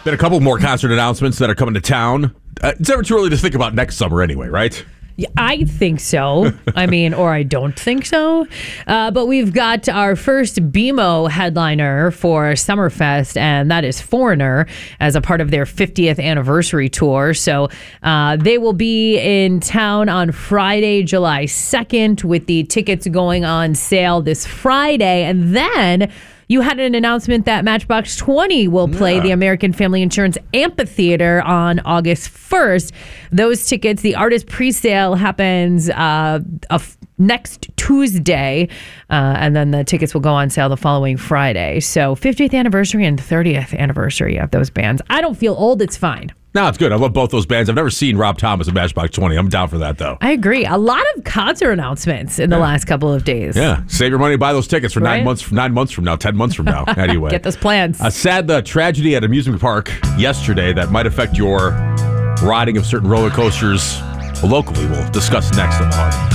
Been a couple more concert announcements that are coming to town. It's never too early to think about next summer anyway, right? Yeah, I think so. Or I don't think so. But we've got our first BMO headliner for Summerfest, and that is Foreigner as a part of their 50th anniversary tour. So they will be in town on Friday, July 2nd, with the tickets going on sale this Friday. And then you had an announcement that Matchbox 20 will play the American Family Insurance Amphitheater on August 1st. Those tickets, the artist pre-sale happens next Tuesday, and then the tickets will go on sale the following Friday. So 50th anniversary and 30th anniversary of those bands. I don't feel old. It's fine. No, it's good. I love both those bands. I've never seen Rob Thomas and Matchbox 20. I'm down for that, though. I agree. A lot of concert announcements in the last couple of days. Yeah. Save your money, buy those tickets for 9 months from now, 10 months from now. Anyway. Get those plans. A sad tragedy at an amusement park yesterday that might affect your riding of certain roller coasters locally. We'll discuss next on the Hard.